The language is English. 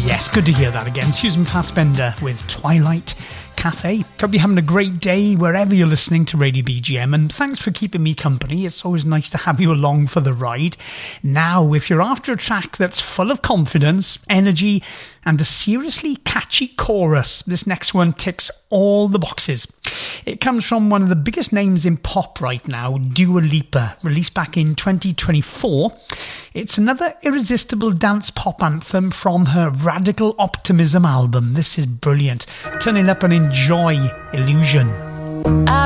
Yes, good to hear that again. Susan Fassbender with Twilight Cafe. Hope you're having a great day wherever you're listening to Radio BGM, and thanks for keeping me company. It's always nice to have you along for the ride. Now, if you're after a track that's full of confidence, energy, and a seriously catchy chorus, this next one ticks all the boxes. It comes from one of the biggest names in pop right now, Dua Lipa, released back in 2024. It's another irresistible dance pop anthem from her Radical Optimism album. This is brilliant. Turn it up and enjoy Illusion.